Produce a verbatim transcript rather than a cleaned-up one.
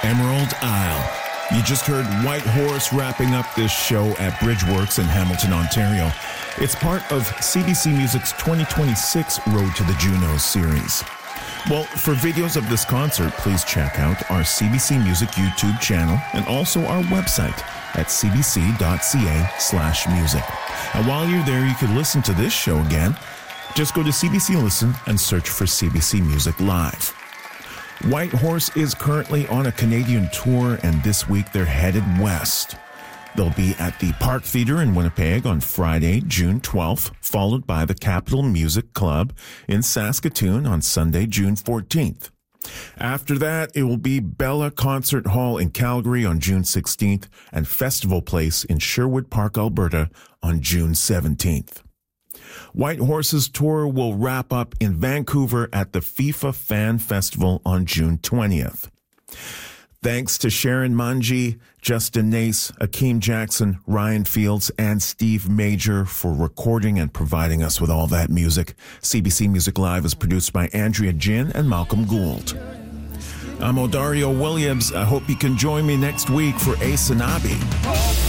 Emerald Isle. You just heard White Horse wrapping up this show at Bridgeworks in Hamilton, Ontario. It's part of C B C Music's twenty twenty-six Road to the Junos series. Well, for videos of this concert, please check out our C B C Music YouTube channel and also our website at cbc.ca slash music. And while you're there, you can listen to this show again. Just go to C B C Listen and search for C B C Music Live. White Horse is currently on a Canadian tour, and this week they're headed west. They'll be at the Park Theatre in Winnipeg on Friday, June twelfth, followed by the Capitol Music Club in Saskatoon on Sunday, June fourteenth. After that, it will be Bella Concert Hall in Calgary on June sixteenth and Festival Place in Sherwood Park, Alberta on June seventeenth. White Horse's tour will wrap up in Vancouver at the FIFA Fan Festival on June twentieth. Thanks to Sharon Mungie, Justin Nace, Akeem Jackson, Ryan Fields, and Steve Major for recording and providing us with all that music. C B C Music Live is produced by Andrea Jin and Malcolm Gould. I'm Odario Williams. I hope you can join me next week for Ace and Abby.